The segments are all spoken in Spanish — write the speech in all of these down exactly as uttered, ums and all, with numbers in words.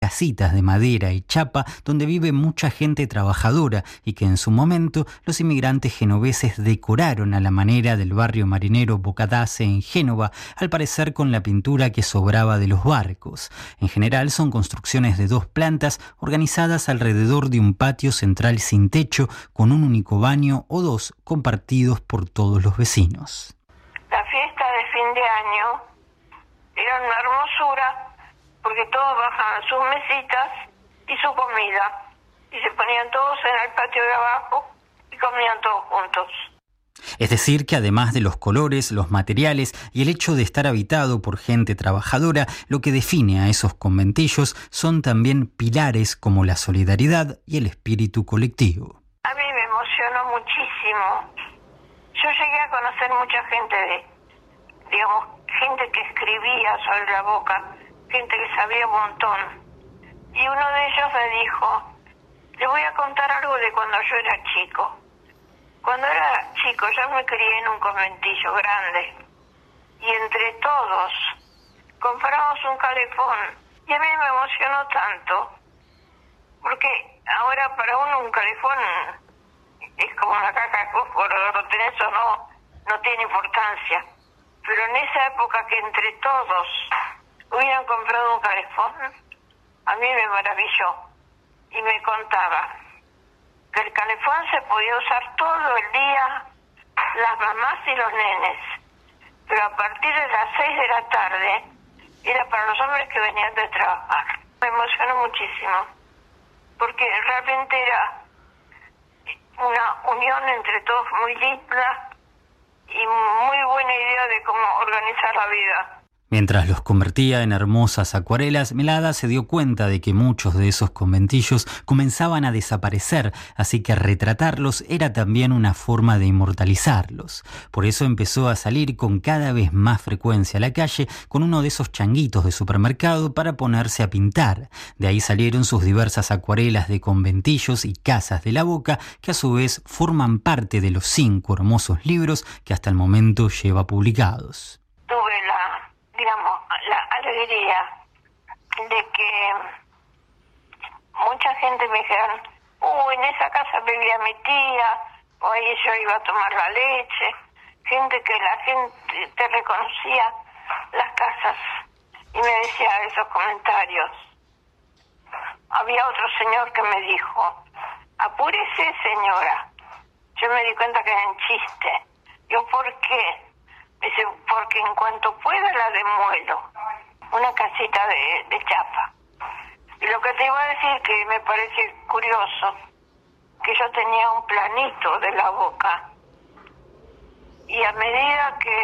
casitas de madera y chapa donde vive mucha gente trabajadora y que en su momento los inmigrantes genoveses decoraron a la manera del barrio marinero Bocadace en Génova, al parecer con la pintura que sobraba de los barcos. En general son construcciones de dos plantas organizadas alrededor de un patio central sin techo, con un único baño o dos compartidos por todos los vecinos. La fiesta de fin de año era una hermosura, porque todos bajaban sus mesitas y su comida, y se ponían todos en el patio de abajo y comían todos juntos. Es decir, que además de los colores, los materiales y el hecho de estar habitado por gente trabajadora, lo que define a esos conventillos son también pilares como la solidaridad y el espíritu colectivo. A mí me emocionó muchísimo. Yo llegué a conocer mucha gente de, digamos, gente que escribía sobre la Boca, gente que sabía un montón. Y uno de ellos me dijo, le voy a contar algo de cuando yo era chico. Cuando era chico yo me crié en un conventillo grande y entre todos compramos un calefón y a mí me emocionó tanto porque ahora para uno un calefón es como una caja de fósforo, lo tenés o no, no tiene importancia. Pero en esa época que entre todos hubieran comprado un calefón, a mí me maravilló y me contaba que el calefón se podía usar todo el día, las mamás y los nenes, pero a partir de las seis de la tarde era para los hombres que venían de trabajar. Me emocionó muchísimo, porque realmente era una unión entre todos muy linda y muy buena idea de cómo organizar la vida. Mientras los convertía en hermosas acuarelas, Melada se dio cuenta de que muchos de esos conventillos comenzaban a desaparecer, así que retratarlos era también una forma de inmortalizarlos. Por eso empezó a salir con cada vez más frecuencia a la calle con uno de esos changuitos de supermercado para ponerse a pintar. De ahí salieron sus diversas acuarelas de conventillos y casas de la Boca, que a su vez forman parte de los cinco hermosos libros que hasta el momento lleva publicados. Tuve la digamos, la alegría de que mucha gente me dijeron, uy, en esa casa vivía mi tía, o ahí yo iba a tomar la leche, gente que la gente te reconocía las casas y me decía esos comentarios. Había otro señor que me dijo, apúrese señora. Yo me di cuenta que era un chiste. Yo, ¿por qué? Dice, porque en cuanto pueda la demuelo, una casita de, de chapa. Y lo que te iba a decir, que me parece curioso, que yo tenía un planito de la Boca, y a medida que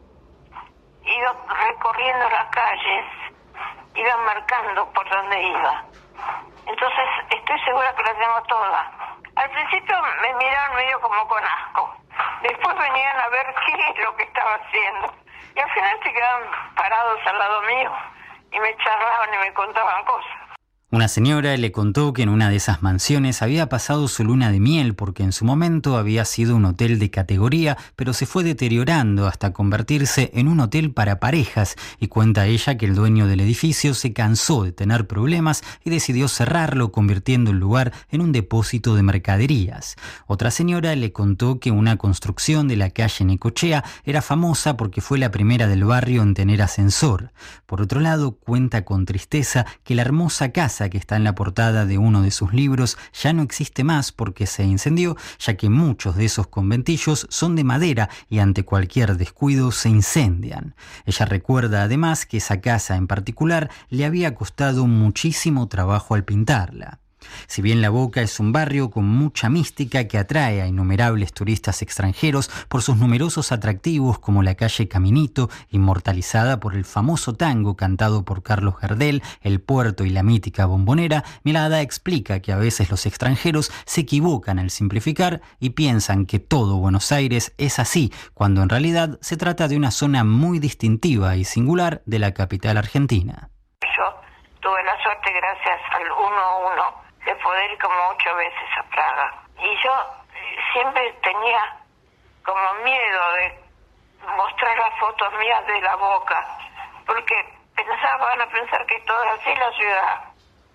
iba recorriendo las calles, iba marcando por dónde iba. Entonces, estoy segura que la tengo toda. Al principio me miraron medio como con asco. Después venían a ver qué es lo que estaba haciendo. Y al final se quedaban parados al lado mío y me charlaban y me contaban cosas. Una señora le contó que en una de esas mansiones había pasado su luna de miel porque en su momento había sido un hotel de categoría, pero se fue deteriorando hasta convertirse en un hotel para parejas, y cuenta ella que el dueño del edificio se cansó de tener problemas y decidió cerrarlo, convirtiendo el lugar en un depósito de mercaderías. Otra señora le contó que una construcción de la calle Necochea era famosa porque fue la primera del barrio en tener ascensor. Por otro lado, cuenta con tristeza que la hermosa casa que está en la portada de uno de sus libros ya no existe más porque se incendió, ya que muchos de esos conventillos son de madera y ante cualquier descuido se incendian. Ella recuerda además que esa casa en particular le había costado muchísimo trabajo al pintarla. Si bien La Boca es un barrio con mucha mística que atrae a innumerables turistas extranjeros por sus numerosos atractivos como la calle Caminito, inmortalizada por el famoso tango cantado por Carlos Gardel, el puerto y la mítica Bombonera, Melada explica que a veces los extranjeros se equivocan al simplificar y piensan que todo Buenos Aires es así, cuando en realidad se trata de una zona muy distintiva y singular de la capital argentina. Yo tuve la suerte, gracias al uno a uno, de poder ir como ocho veces a Praga. Y yo siempre tenía como miedo de mostrar las fotos mías de La Boca, porque pensaban a pensar que todo era así la ciudad.